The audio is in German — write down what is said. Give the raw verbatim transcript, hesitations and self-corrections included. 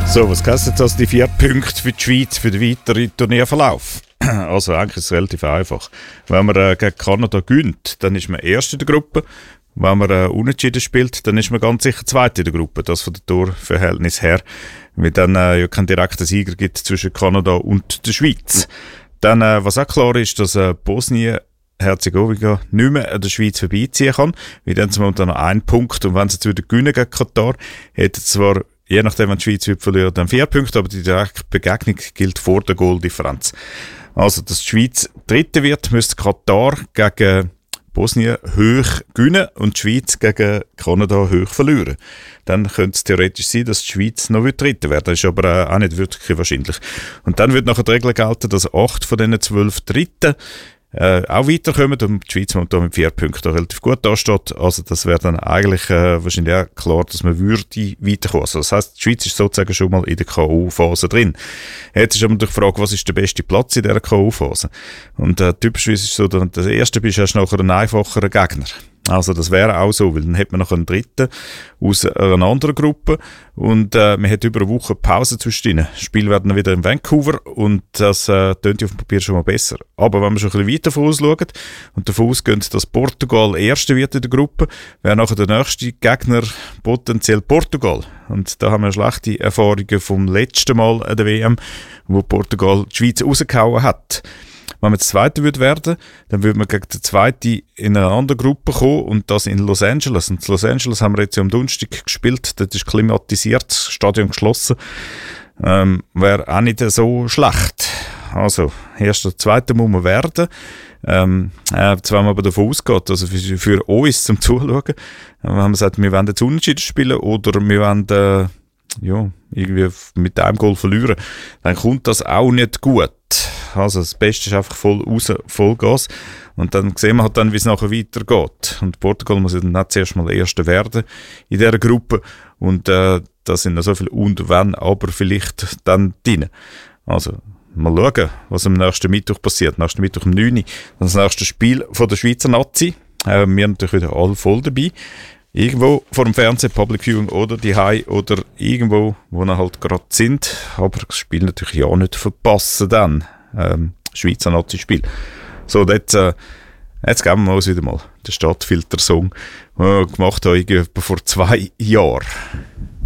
So, was heisst jetzt also die vier Punkte für die Schweiz für den weiteren Turnierverlauf? Also eigentlich ist es relativ einfach. Wenn man äh, gegen Kanada gewinnt, dann ist man Erster in der Gruppe. Wenn man äh, unentschieden spielt, dann ist man ganz sicher Zweiter in der Gruppe. Das von der Torverhältnis her. Weil dann äh, ja keinen direkten Sieger gibt zwischen Kanada und der Schweiz. Dann, äh, was auch klar ist, dass äh, Bosnien Herzegowina nicht mehr an der Schweiz vorbeiziehen kann. Weil dann sind wir unter noch einen Punkt. Und wenn sie jetzt wieder gewinnen gegen Katar, hätten zwar, je nachdem, wenn die Schweiz wird verlieren, dann vier Punkte, aber die direkte Begegnung gilt vor der Goaldifferenz. Also, dass die Schweiz Dritte wird, müsste Katar gegen Bosnien hoch gewinnen und die Schweiz gegen Kanada hoch verlieren. Dann könnte es theoretisch sein, dass die Schweiz noch Dritte wird. Das ist aber äh, auch nicht wirklich wahrscheinlich. Und dann wird nachher die Regel gelten, dass acht von diesen zwölf Dritten Äh, auch weiterkommen und die Schweiz momentan mit vier Punkten relativ gut dasteht. Also das wäre dann eigentlich äh, wahrscheinlich auch klar, dass man würde weiterkommen. Also das heisst, die Schweiz ist sozusagen schon mal in der K O-Phase drin. Jetzt ist aber die Frage, was ist der beste Platz in dieser K O-Phase? Und äh, typischerweise ist es so, dass der erste bist, hast du nachher einen einfacheren Gegner. Also das wäre auch so, weil dann hätte man noch einen Dritten aus einer anderen Gruppe und äh, man hat über eine Woche Pause zwischendrin. Das Spiel werden dann wieder in Vancouver und das äh, tönt auf dem Papier schon mal besser. Aber wenn wir schon ein bisschen weiter vorausschauen und davon ausgehen, dass Portugal Erster wird in der Gruppe, wäre nachher der nächste Gegner potenziell Portugal. Und da haben wir schlechte Erfahrungen vom letzten Mal an der W M, wo Portugal die Schweiz rausgehauen hat. Wenn man Zweiter wird werden, dann würde man gegen den Zweiten in eine andere Gruppe kommen und das in Los Angeles. Und in Los Angeles haben wir jetzt ja am Donnerstag gespielt, dort ist klimatisiert, das Stadion geschlossen. Ähm, wäre auch nicht so schlecht. Also, Erster, Zweiter muss man werden. Ähm, äh, jetzt, wenn man aber davon ausgeht, also für, für uns zum Zuschauen, wenn man sagt, wir wollen jetzt unentschieden spielen oder wir wollen äh, ja, irgendwie mit einem Goal verlieren, dann kommt das auch nicht gut. Also das Beste ist einfach voll raus, Vollgas. Und dann sehen wir halt dann, wie es nachher weitergeht. Und Portugal muss ja dann nicht zuerst mal Erster werden in dieser Gruppe. Und äh, da sind noch so viele und wenn, aber vielleicht dann drin. Also mal schauen, was am nächsten Mittwoch passiert. Nächsten Mittwoch um neun Uhr. Das nächste Spiel von der Schweizer Nazi. Äh, wir natürlich wieder alle voll dabei. Irgendwo vor dem Fernsehen, Public Viewing oder die Hai oder irgendwo, wo wir halt gerade sind. Aber das Spiel natürlich ja nicht verpassen dann. Ähm, Schweizer Nazi-Spiel. So, jetzt, äh, jetzt geben wir uns wieder mal den Stadtfilter-Song, den wir gemacht haben vor zwei Jahren.